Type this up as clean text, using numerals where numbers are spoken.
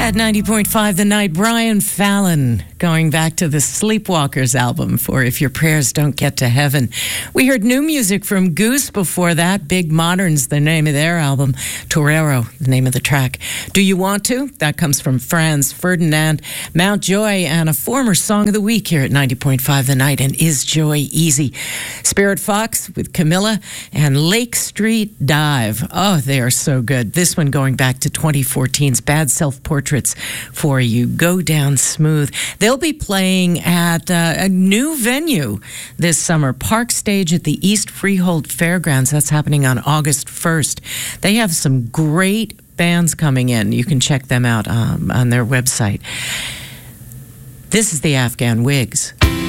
At 90.5 The Night, Brian Fallon, going back to the Sleepwalkers album for If Your Prayers Don't Get to Heaven. We heard new music from Goose before that. Big Modern's the name of their album. Torero, the name of the track. Do You Want To? That comes from Franz Ferdinand. Mountjoy, and a former Song of the Week here at 90.5 The Night, and Is Joy Easy? Spirit Fox with Camilla, and Lake Street Dive. Oh, they are so good. This one going back to 2014's Bad Self-Portraits for You Go Down Smooth. They'll be playing at a new venue this summer, Park Stage at the East Freehold Fairgrounds. That's happening on August 1st. They have some great bands coming in. You can check them out on their website. This is the Afghan Wigs.